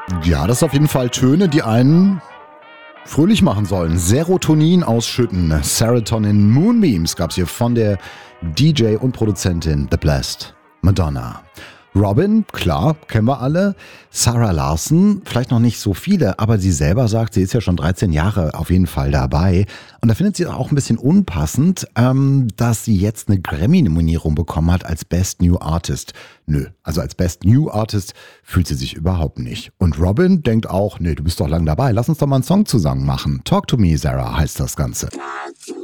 Ja, das sind auf jeden Fall Töne, die einen fröhlich machen sollen. Serotonin ausschütten. Serotonin Moonbeams gab's hier von der DJ und Produzentin The Blessed Madonna. Robin, klar, kennen wir alle. Sarah Larson, vielleicht noch nicht so viele, aber sie selber sagt, sie ist ja schon 13 Jahre auf jeden Fall dabei. Und da findet sie auch ein bisschen unpassend, dass sie jetzt eine Grammy-Nominierung bekommen hat als Best New Artist. Nö, also als Best New Artist fühlt sie sich überhaupt nicht. Und Robin denkt auch, nee, du bist doch lang dabei, lass uns doch mal einen Song zusammen machen. Talk to me, Sarah heißt das Ganze. Talk to